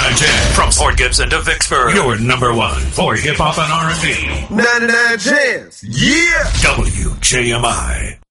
99.10 from Port Gibson to Vicksburg. Your number one for hip hop and R&B. 99 Jams. Yeah. WJMI.